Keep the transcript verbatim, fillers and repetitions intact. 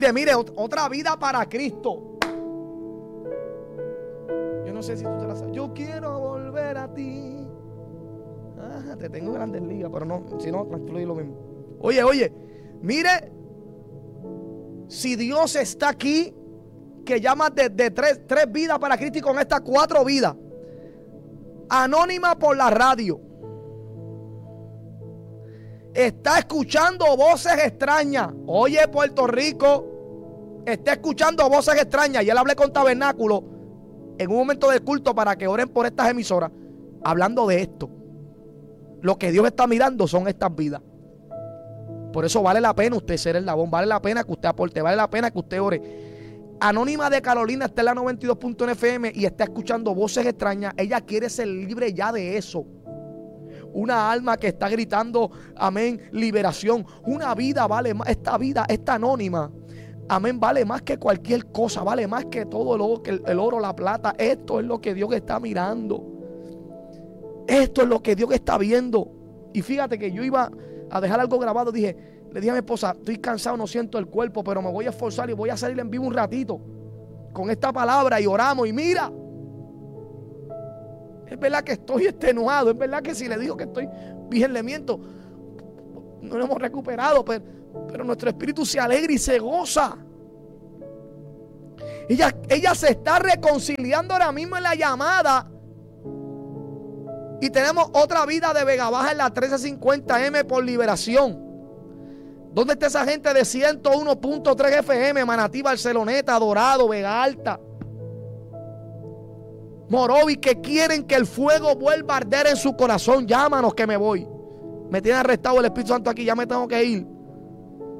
Mire, otra vida para Cristo. Yo no sé si tú te la sabes. Yo quiero volver a ti. Ah, te tengo Grandes Ligas, pero no, si no, tranquilo, lo mismo. Oye, oye, mire, si Dios está aquí, que llama de, de tres, tres vidas para Cristo, y con estas cuatro vidas, anónima por la radio, está escuchando voces extrañas. Oye, Puerto Rico, está escuchando voces extrañas. Y él hablé con Tabernáculo en un momento de culto para que oren por estas emisoras, hablando de esto. Lo que Dios está mirando son estas vidas. Por eso vale la pena usted ser el labón, vale la pena que usted aporte, vale la pena que usted ore. Anónima de Carolina está en la noventa y dos punto uno F M y está escuchando voces extrañas. Ella quiere ser libre ya de eso. Una alma que está gritando, amén, liberación. Una vida vale más, esta vida, esta anónima, amén, vale más que cualquier cosa, vale más que todo el oro, el, el oro, la plata. Esto es lo que Dios está mirando. Esto es lo que Dios está viendo. Y fíjate que yo iba a dejar algo grabado. Dije, le dije a mi esposa, estoy cansado, no siento el cuerpo, pero me voy a esforzar y voy a salir en vivo un ratito con esta palabra y oramos. Y mira, es verdad que estoy extenuado. Es verdad que si le digo que estoy virgen le miento. No lo hemos recuperado, pero, pero nuestro espíritu se alegra y se goza. Ella, ella se está reconciliando ahora mismo en la llamada. Y tenemos otra vida de Vega Baja en la trece cincuenta M por liberación. ¿Dónde está esa gente de ciento uno punto tres F M? Manatí, Barceloneta, Dorado, Vega Alta, Morovis, que quieren que el fuego vuelva a arder en su corazón. Llámanos que me voy. Me tiene arrestado el Espíritu Santo aquí, ya me tengo que ir.